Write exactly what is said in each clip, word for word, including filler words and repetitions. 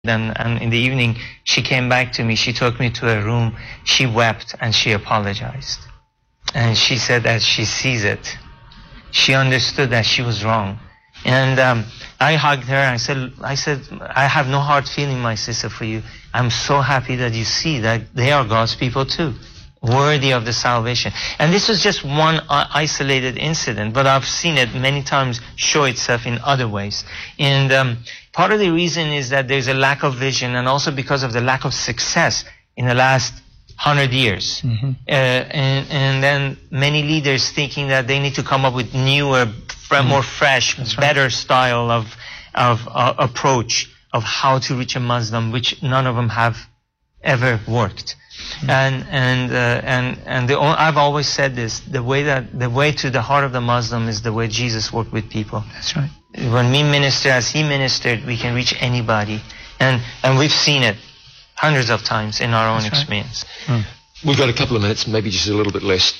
And, and in the evening, she came back to me. She took me to a room. She wept and she apologized. And she said that she sees it. She understood that she was wrong. And um, I hugged her and I said, I said, I have no hard feeling, my sister, for you. I'm so happy that you see that they are God's people too, worthy of the salvation. And this was just one uh, isolated incident, but I've seen it many times show itself in other ways. And um, part of the reason is that there's a lack of vision, and also because of the lack of success in the last hundred years. Mm-hmm. uh, and, and then many leaders thinking that they need to come up with newer, mm-hmm. more fresh, That's better right. style of, of uh, approach of how to reach a Muslim, which none of them have ever worked. Mm-hmm. And and uh, and and the, I've always said this: the way that the way to the heart of the Muslim is the way Jesus worked with people. That's right. When we minister as He ministered, we can reach anybody, and and we've seen it hundreds of times in our own That's experience. Right. Hmm. We've got a couple of minutes, maybe just a little bit less.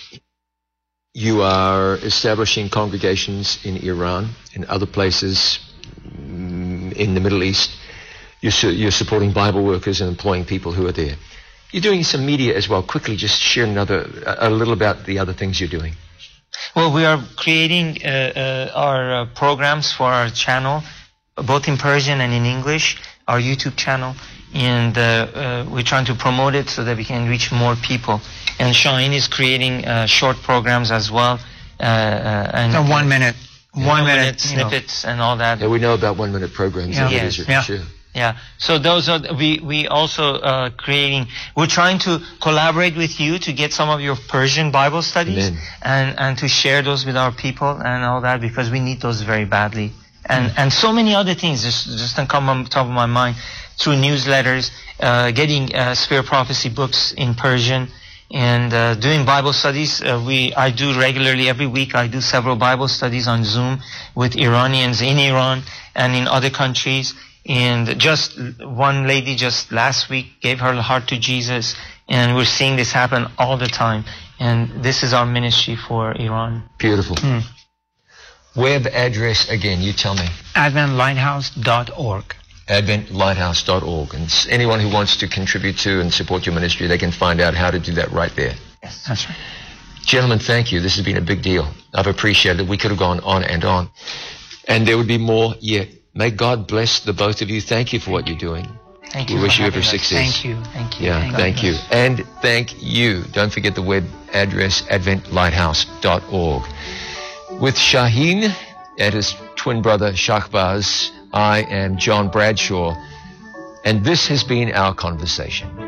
You are establishing congregations in Iran, in other places in the Middle East. You're, su- you're supporting Bible workers and employing people who are there. You're doing some media as well. Quickly, just share another, a, a little about the other things you're doing. Well, we are creating uh, uh, our uh, programs for our channel, both in Persian and in English, our YouTube channel. And uh, uh, we're trying to promote it so that we can reach more people. And Shaheen is creating uh, short programs as well. Uh, uh, and so one minute. One, one minute, minute snippets know. and all that. Yeah, we know about one minute programs. Yeah. Yes. Yeah. Sure. Yeah, so those are, we, we also uh, creating, we're trying to collaborate with you to get some of your Persian Bible studies and, and to share those with our people and all that, because we need those very badly. And, mm. and so many other things just, just don't come on top of my mind, through newsletters, uh, getting uh, Sphere Prophecy books in Persian, and uh, doing Bible studies. Uh, we, I do regularly, every week I do several Bible studies on Zoom with Iranians in Iran and in other countries. And just one lady just last week gave her heart to Jesus, and we're seeing this happen all the time. And this is our ministry for Iran. Beautiful. Mm. Web address again, you tell me. advent lighthouse dot org. advent lighthouse dot org. And anyone who wants to contribute to and support your ministry, they can find out how to do that right there. Yes, that's right. Gentlemen, thank you. This has been a big deal. I've appreciated it. We could have gone on and on. And there would be more yet. May God bless the both of you. Thank you for what you're doing. Thank you. We wish you every us. success. Thank you. Thank you. Yeah, thank, thank you. And thank you. Don't forget the web address, advent lighthouse dot org. With Shaheen and his twin brother, Shahbaz, I am John Bradshaw, and this has been our conversation.